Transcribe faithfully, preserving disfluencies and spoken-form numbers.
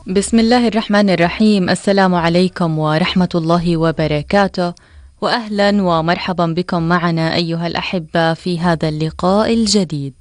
بسم الله الرحمن الرحيم. السلام عليكم ورحمة الله وبركاته، وأهلا ومرحبا بكم معنا أيها الأحبة في هذا اللقاء الجديد.